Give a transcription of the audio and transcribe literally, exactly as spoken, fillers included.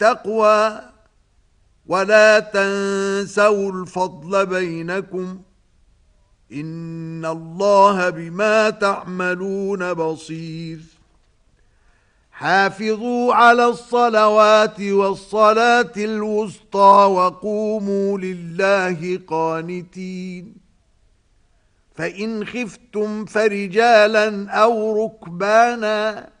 التقوى ولا تنسوا الفضل بينكم إن الله بما تعملون بصير حافظوا على الصلوات والصلاة الوسطى وقوموا لله قانتين فإن خفتم فرجالا أو ركبانا